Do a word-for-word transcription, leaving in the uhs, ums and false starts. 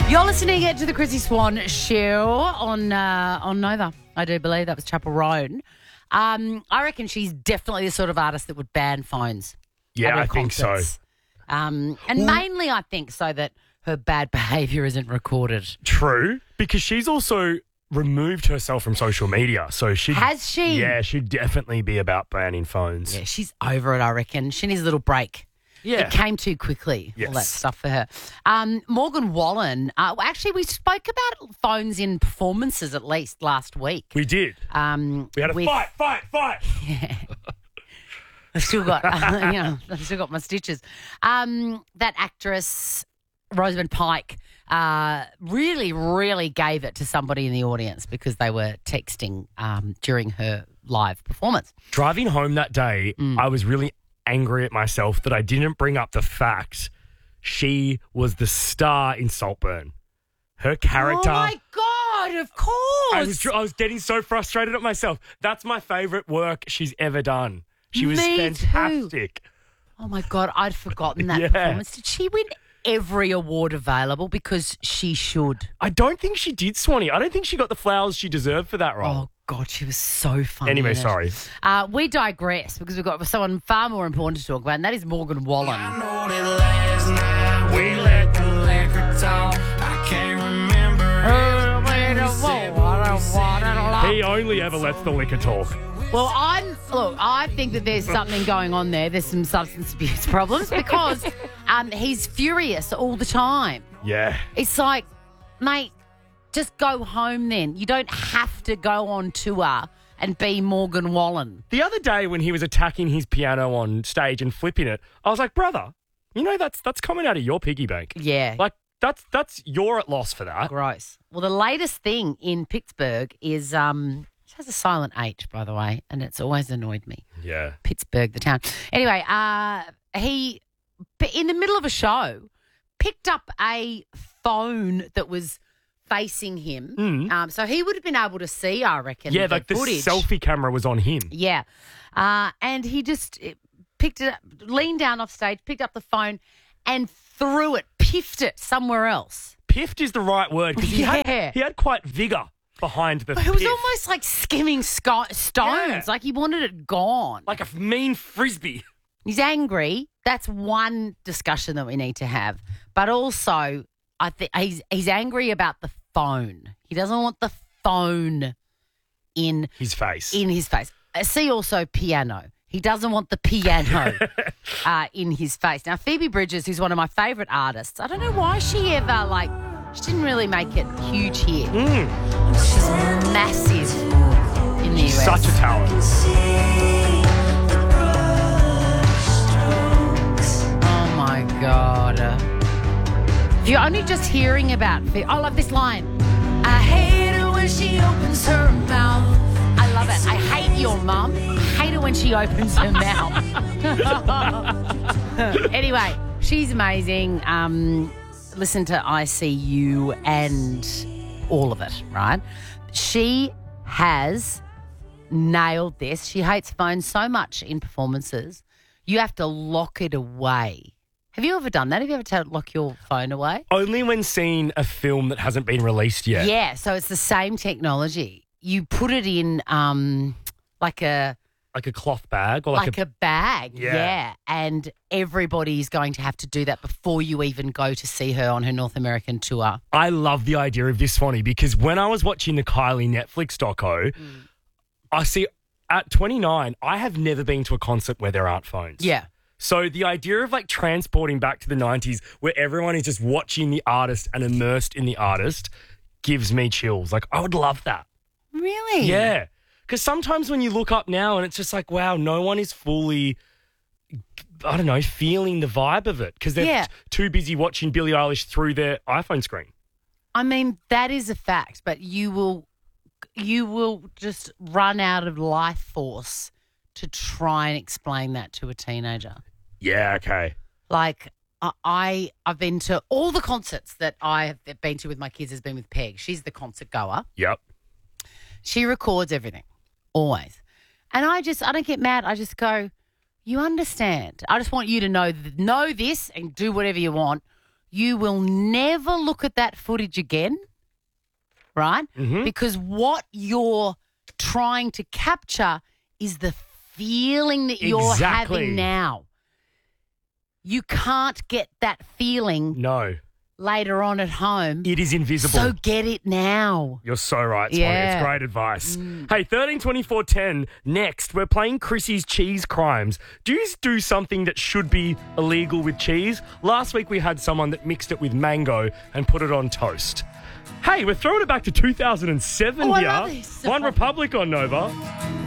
You're listening to the Chrissy Swan Show on uh, on Nova. I do believe that was Chapel Roan. Um, I reckon she's definitely the sort of artist that would ban phones. Yeah, at her I think so. concerts. Um, and mainly, I think, so that her bad behaviour isn't recorded. True, because she's also removed herself from social media. So she Has she? Yeah, she'd definitely be about banning phones. Yeah, she's over it, I reckon. She needs a little break. Yeah. It came too quickly, all that Yes. stuff for her. Um, Morgan Wallen, uh, well, actually, we spoke about phones in performances at least last week. We did. Um, We had a with- fight, fight, fight. I've still got, you know, I've still got my stitches. Um, that actress, Rosamund Pike, uh, really, really gave it to somebody in the audience because they were texting um, during her live performance. Driving home that day, Mm. I was really angry at myself that I didn't bring up the fact she was the star in Saltburn. Her character. Oh my God, of course. I was, I was getting so frustrated at myself. That's my favourite work she's ever done. She was Me fantastic. Oh my God, I'd forgotten that Yeah. performance. Did she win every award available? Because she should. I don't think she did, Swanee. I don't think she got the flowers she deserved for that role. Oh God, she was so funny. Anyway, in it. sorry. Uh, we digress because we've got someone far more important to talk about, and that is Morgan Wallen. We let the liquor talk. I can't remember. He only ever lets the liquor talk. Well, I'm look. I think that there's something going on there. There's some substance abuse problems because um, he's furious all the time. Yeah. It's like, mate, just go home then. You don't have to go on tour and be Morgan Wallen. The other day when he was attacking his piano on stage and flipping it, I was like, brother, you know that's that's coming out of your piggy bank. Yeah. Like, that's that's you're at loss for that. Gross. Well, the latest thing in Pittsburgh is, um, it has a silent H, by the way, and it's always annoyed me. Yeah. Pittsburgh, the town. Anyway, uh, he, in the middle of a show, picked up a phone that was facing him. Mm. Um, so he would have been able to see, I reckon, Yeah, the like the footage. selfie camera was on him. Yeah. Uh, and he just eh, picked it up, leaned down off stage, picked up the phone and threw it, piffed it somewhere else. Piffed is the right word because he, Yeah. had, he had quite vigour behind the It was piff. almost like skimming sco- stones. Yeah. Like he wanted it gone. Like a mean frisbee. He's angry. That's one discussion that we need to have. But also, I think he's he's angry about the phone. He doesn't want the phone in His face. in his face. Uh, See also piano. He doesn't want the piano uh, in his face. Now, Phoebe Bridgers, who's one of my favourite artists, I don't know why she ever, like, she didn't really make it huge here. Mm, She's massive in the U S. such a talent. Oh, my God. If you're only just hearing about Phoebe, I love this line. I hate her when she opens her mouth. I love it. I hate your mum. I hate her when she opens her mouth. Anyway, she's amazing. Um, listen to I See You and all of it, right? She has nailed this. She hates phones so much in performances. You have to lock it away. Have you ever done that? Have you ever t- lock your phone away? Only when seeing a film that hasn't been released yet. Yeah, so it's the same technology. You put it in um, like a Like a cloth bag or like, like, a... a, bag, Yeah. yeah. And everybody's going to have to do that before you even go to see her on her North American tour. I love the idea of this, Swanee, because when I was watching the Kylie Netflix doco, I see at twenty-nine, I have never been to a concert where there aren't phones. Yeah. So the idea of like transporting back to the nineties where everyone is just watching the artist and immersed in the artist gives me chills. Like, I would love that. Really? Yeah. Because sometimes when you look up now and it's just like, wow, no one is fully, I don't know, feeling the vibe of it because they're Yeah. t- too busy watching Billie Eilish through their iPhone screen. I mean, that is a fact, but you will you will just run out of life force to try and explain that to a teenager. Yeah, okay. Like I- I I've been to all the concerts that I have been to with my kids has been with Peg. She's the concert goer. Yep. She records everything, always. And I just, I don't get mad. I just go, you understand. I just want you to know know this and do whatever you want. you will never look at that footage again, right? Mm-hmm. Because what you're trying to capture is the feeling that you're Exactly. having now. You can't get that feeling No, later on at home. it is invisible. So get it now. You're so right, Tony. Yeah. It's great advice. Hey, thirteen twenty-four ten. Next, we're playing Chrissy's Cheese Crimes. Do you do something that should be illegal with cheese? Last week, we had someone that mixed it with mango and put it on toast. Hey, we're throwing it back to two thousand seven Oh, I here. love this. One Republic on Nova.